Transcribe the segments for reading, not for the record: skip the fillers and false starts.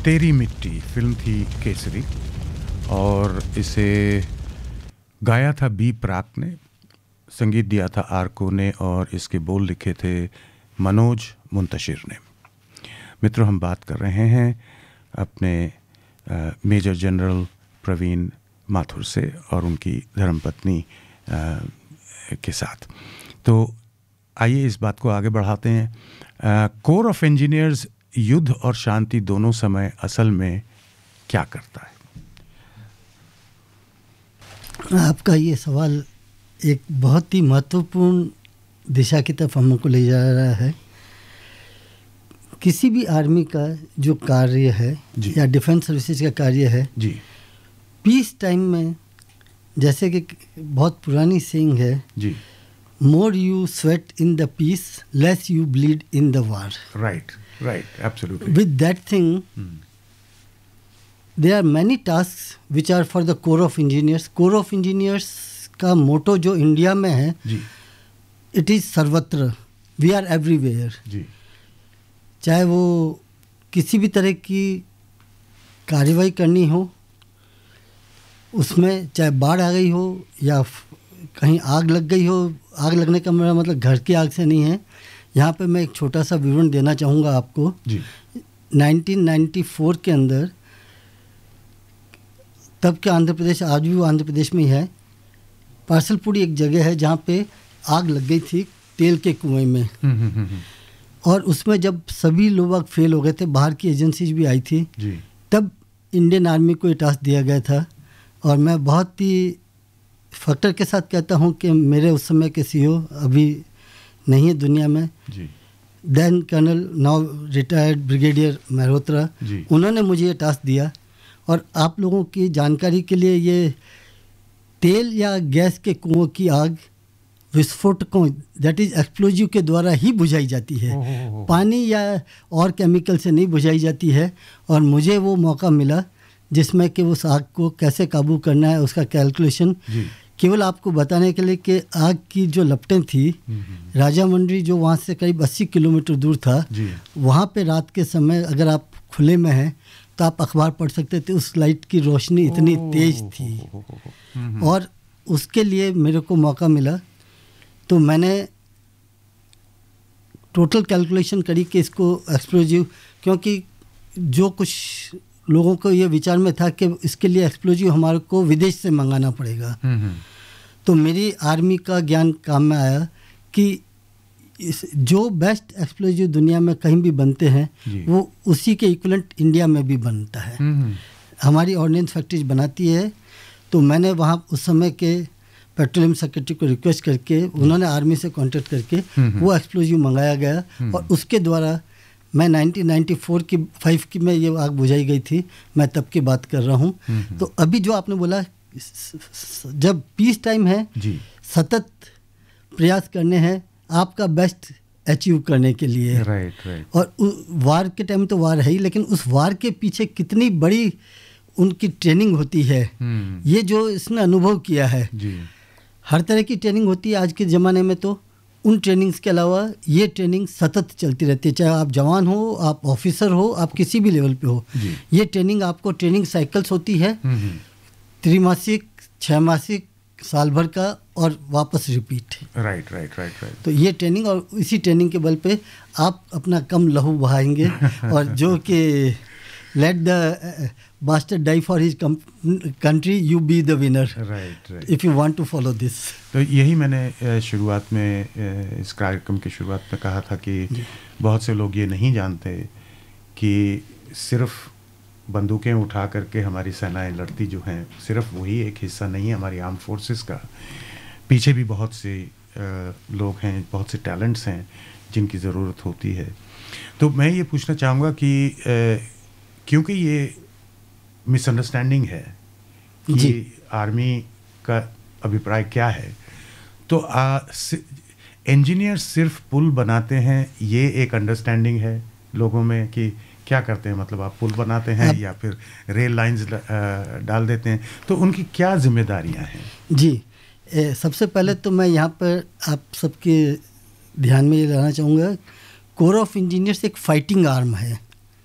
तेरी मिट्टी फिल्म थी केसरी और इसे गाया था बी प्राक ने, संगीत दिया था आरको ने और इसके बोल लिखे थे मनोज मुंतशिर ने। मित्रों, हम बात कर रहे हैं अपने मेजर जनरल प्रवीण माथुर से और उनकी धर्मपत्नी के साथ। तो आइए इस बात को आगे बढ़ाते हैं। कोर ऑफ इंजीनियर्स युद्ध और शांति दोनों समय असल में क्या करता है? आपका ये सवाल एक बहुत ही महत्वपूर्ण दिशा की तरफ हमको ले जा रहा है। किसी भी आर्मी का जो कार्य है या डिफेंस सर्विसेज का कार्य है जी, पीस टाइम में, जैसे कि बहुत पुरानी सेइंग है जी, more you sweat in the piece less you bleed in the war. Right, absolutely. With that thing there are many tasks which are for the Corps of Engineers. Corps of Engineers का मोटो जो India में है जी, it is सर्वत्र, we are everywhere. जी, चाहे वो किसी भी तरह की कार्रवाई करनी हो, उसमें चाहे बाढ़ आ गई हो या कहीं आग लग गई हो। आग लगने का मेरा मतलब घर की आग से नहीं है। यहाँ पे मैं एक छोटा सा विवरण देना चाहूँगा आपको जी। 1994 के अंदर, तब के आंध्र प्रदेश, आज भी वो आंध्र प्रदेश में ही है, पार्सलपुरी एक जगह है जहाँ पे आग लग गई थी तेल के कुएं में। और उसमें जब सभी लोग फेल हो गए थे, बाहर की एजेंसीज भी आई थी जी, तब इंडियन आर्मी को ये टास्क दिया गया था। और मैं बहुत ही फख्र के साथ कहता हूँ कि मेरे उस समय के सीईओ अभी नहीं है दुनिया में, जी, then colonel now retired brigadier Malhotra, जी। उन्होंने मुझे ये टास्क दिया। और आप लोगों की जानकारी के लिए, ये तेल या गैस के कुओं की आग विस्फोटकों, दैट इज़ एक्सप्लोजिव के द्वारा ही बुझाई जाती है। पानी या और केमिकल से नहीं बुझाई जाती है। और मुझे वो मौका मिला जिसमें कि उस आग को कैसे काबू करना है, उसका कैलकुलेशन, केवल आपको बताने के लिए कि आग की जो लपटें थी, राजामंड्री जो वहाँ से करीब 80 किलोमीटर दूर था, वहाँ पे रात के समय अगर आप खुले में हैं तो आप अखबार पढ़ सकते थे। उस लाइट की रोशनी इतनी तेज थी। और उसके लिए मेरे को मौका मिला तो मैंने टोटल कैलकुलेशन करी कि इसको एक्सप्लोजिव, क्योंकि जो कुछ लोगों को ये विचार में था कि इसके लिए एक्सप्लोजिव हमारे को विदेश से मंगाना पड़ेगा। तो मेरी आर्मी का ज्ञान काम में आया कि जो बेस्ट एक्सप्लोजिव दुनिया में कहीं भी बनते हैं वो उसी के इक्विवेलेंट इंडिया में भी बनता है। हमारी ऑर्डिनेंस फैक्ट्रीज बनाती है। तो मैंने वहाँ उस समय के पेट्रोलियम सेक्रेटरी को रिक्वेस्ट करके, उन्होंने आर्मी से कांटेक्ट करके वो एक्सप्लोजिव मंगाया गया। और उसके द्वारा मैं 1994 की में ये आग बुझाई गई थी। मैं तब की बात कर रहा हूँ। तो अभी जो आपने बोला, जब पीस टाइम है, सतत प्रयास करने हैं आपका बेस्ट अचीव करने के लिए। राइट। और वार के टाइम तो वार है ही, लेकिन उस वार के पीछे कितनी बड़ी उनकी ट्रेनिंग होती है, ये जो इसने अनुभव किया है। हर तरह की ट्रेनिंग होती है आज के ज़माने में, तो उन ट्रेनिंग्स के अलावा ये ट्रेनिंग सतत चलती रहती है। चाहे आप जवान हो, आप ऑफिसर हो, आप किसी भी लेवल पे हो, ये ट्रेनिंग आपको, ट्रेनिंग साइकिल्स होती है, त्रिमासिक, 6 मासिक, साल भर का, और वापस रिपीट। राइट। तो ये ट्रेनिंग, और इसी ट्रेनिंग के बल पे आप अपना कम लहू बहाएंगे। और जो कि let the bastard die for his country, you be the winner, right. if you want to follow this. तो यही मैंने शुरुआत में, इस कार्यक्रम की शुरुआत में कहा था कि बहुत से लोग ये नहीं जानते कि सिर्फ बंदूकें उठा करके हमारी सेनाएं लड़ती जो हैं, सिर्फ वही एक हिस्सा नहीं है हमारी आर्म फोर्सेस का। पीछे भी बहुत से लोग हैं, बहुत से टैलेंट्स हैं जिनकी ज़रूरत होती है। तो मैं ये पूछना चाहूँगा कि क्योंकि ये मिसअंडरस्टैंडिंग है कि आर्मी का अभिप्राय क्या है, तो इंजीनियर सिर्फ पुल बनाते हैं, ये एक अंडरस्टैंडिंग है लोगों में कि क्या करते हैं, मतलब आप पुल बनाते हैं या फिर रेल लाइंस डाल देते हैं, तो उनकी क्या जिम्मेदारियां हैं? जी, सबसे पहले तो मैं यहाँ पर आप सबके ध्यान में ये लाना चाहूँगा, कोर ऑफ इंजीनियर्स एक फाइटिंग आर्म है।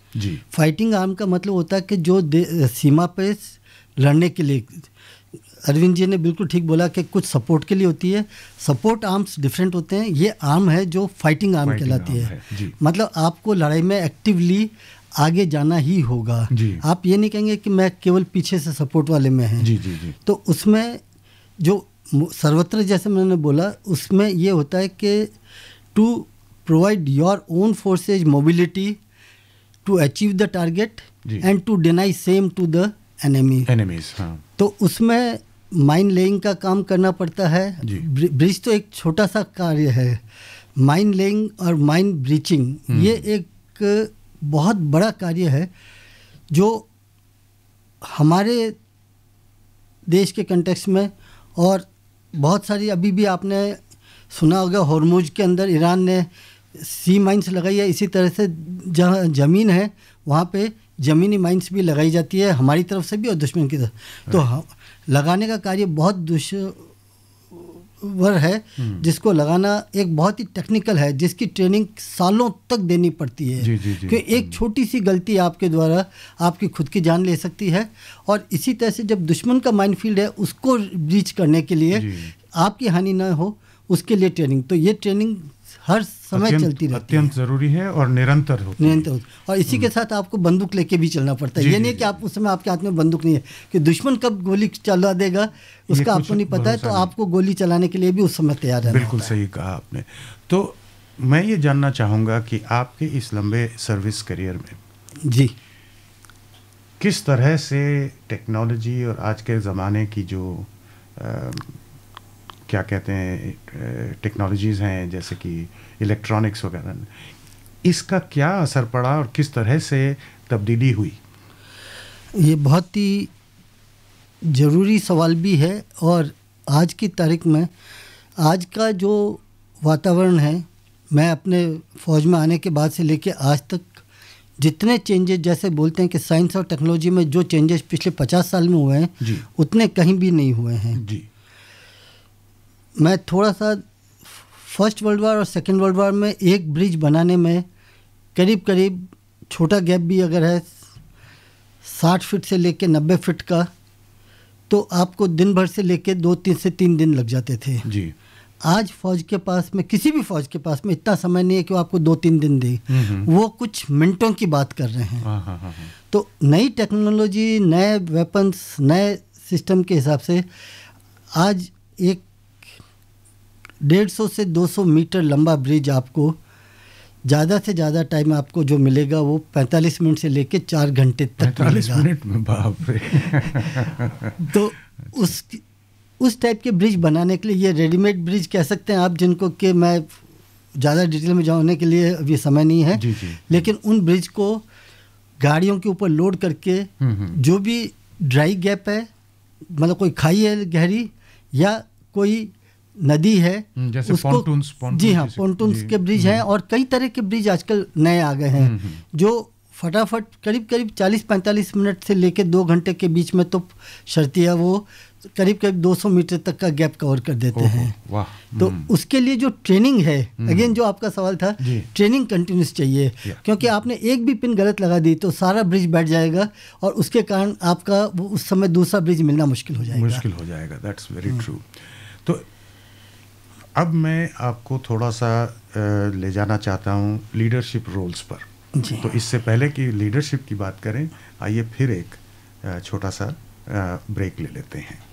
जी। फाइटिंग आर्म का मतलब होता है कि जो सीमा पे लड़ने के लिए, अरविंद जी ने बिल्कुल ठीक बोला कि कुछ सपोर्ट के लिए होती है, सपोर्ट आर्म्स डिफरेंट होते हैं, ये आर्म है जो फाइटिंग आर्म कहलाती है। मतलब आपको लड़ाई में एक्टिवली आगे जाना ही होगा। आप ये नहीं कहेंगे कि मैं केवल पीछे से सपोर्ट वाले में हैं। जी जी जी। तो उसमें जो सर्वत्र जैसे मैंने बोला, उसमें ये होता है कि to provide your own forces mobility to achieve the target and to deny same to the enemies. तो उसमें माइन लेइंग का काम करना पड़ता है। ब्रिज तो एक छोटा सा कार्य है, माइन लेइंग और माइन ब्रीचिंग ये एक बहुत बड़ा कार्य है जो हमारे देश के कंटेक्स्ट में, और बहुत सारी अभी भी आपने सुना होगा हॉर्मुज के अंदर ईरान ने सी माइंस लगाई है, इसी तरह से जहाँ ज़मीन है वहाँ पे ज़मीनी माइंस भी लगाई जाती है हमारी तरफ से भी और दुश्मन की तरफ। तो लगाने का कार्य बहुत दुश्वार है, जिसको लगाना एक बहुत ही टेक्निकल है, जिसकी ट्रेनिंग सालों तक देनी पड़ती है। क्योंकि एक छोटी सी गलती आपके द्वारा आपकी खुद की जान ले सकती है। और इसी तरह से जब दुश्मन का माइनफील्ड है उसको ब्रीच करने के लिए आपकी हानि ना हो, उसके लिए ट्रेनिंग, तो ये ट्रेनिंग हर समय चलती रहती है, अत्यंत जरूरी है और निरंतर होती है। और इसी के साथ आपको बंदूक लेके भी चलना पड़ता है। ये नहीं कि आप उस समय आपके हाथ में बंदूक नहीं है कि दुश्मन कब गोली चला देगा उसका आपको नहीं पता है, तो आपको गोली चलाने के लिए भी उस समय तैयार रहना। बिल्कुल सही कहा आपने। तो मैं ये जानना चाहूँगा कि आपके इस लंबे सर्विस करियर में जी किस तरह से टेक्नोलॉजी और आज के ज़माने की जो क्या कहते हैं टेक्नोलॉजीज़ हैं जैसे कि इलेक्ट्रॉनिक्स वगैरह, इसका क्या असर पड़ा और किस तरह से तब्दीली हुई? ये बहुत ही ज़रूरी सवाल भी है। और आज की तारीख में आज का जो वातावरण है, मैं अपने फ़ौज में आने के बाद से लेके आज तक जितने चेंजेस, जैसे बोलते हैं कि साइंस और टेक्नोलॉजी में जो चेंजेस पिछले 50 साल में हुए हैं उतने कहीं भी नहीं हुए हैं। जी। मैं थोड़ा सा फर्स्ट वर्ल्ड वार और सेकेंड वर्ल्ड वार में एक ब्रिज बनाने में करीब करीब छोटा गैप भी अगर है 60 फीट से लेके 90 फीट का, तो आपको दिन भर से लेके 2 से 3 दिन लग जाते थे। जी। आज फौज के पास में, किसी भी फौज के पास में इतना समय नहीं है कि वो आपको 2-3 दिन दे, वो कुछ मिनटों की बात कर रहे हैं। तो नई टेक्नोलॉजी, नए वेपन्स, नए सिस्टम के हिसाब से आज एक 150 से 200 मीटर लंबा ब्रिज आपको ज़्यादा से ज़्यादा टाइम आपको जो मिलेगा वो 45 मिनट से लेके 4 घंटे तक 45 मिनट में, बाप रे। तो उस टाइप के ब्रिज बनाने के लिए, ये रेडीमेड ब्रिज कह सकते हैं आप, जिनको कि मैं ज़्यादा डिटेल में जाने के लिए अभी समय नहीं है। जी। लेकिन उन ब्रिज को गाड़ियों के ऊपर लोड करके जो भी ड्राई गैप है, मतलब कोई खाई है गहरी या कोई नदी है, जैसे उसको पॉन्टून्स, जी हाँ, पॉन्टून्स के ब्रिज हैं। और कई तरह के ब्रिज आजकल नए आ गए हैं जो फटाफट करीब करीब 40-45 मिनट से लेके 2 घंटे के बीच में, तो शर्तिया वो करीब करीब 200 मीटर तक का गैप कवर कर देते हैं। वाह। तो उसके लिए जो ट्रेनिंग है, अगेन जो आपका सवाल था, ट्रेनिंग कंटिन्यूस चाहिए। क्योंकि आपने एक भी पिन गलत लगा दी तो सारा ब्रिज बैठ जाएगा और उसके कारण आपका उस समय दूसरा ब्रिज मिलना मुश्किल हो जाएगा। That's very true. तो अब मैं आपको थोड़ा सा ले जाना चाहता हूँ लीडरशिप रोल्स पर। तो इससे पहले कि लीडरशिप की बात करें, आइए फिर एक छोटा सा ब्रेक ले लेते हैं।